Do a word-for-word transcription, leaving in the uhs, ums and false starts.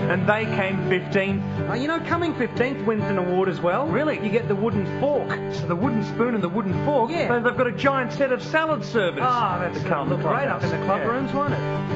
and they came fifteenth. Uh, you know, coming fifteenth wins an award as well. Really? You get the wooden fork. So the wooden spoon and the wooden fork, Yeah. so they've got a giant set of salad servers. Ah, that's to uh, come look great up in the club Yeah. rooms, won't it?